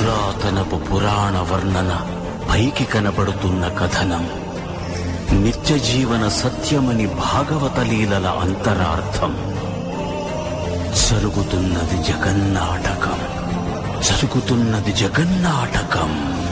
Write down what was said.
పురాతనపు పురాణ వర్ణన, పైకి కనబడుతున్న కథనం, నిత్య జీవన సత్యమని భాగవత లీలల అంతరార్థం. జరుగుతున్నది జగన్నాటకం.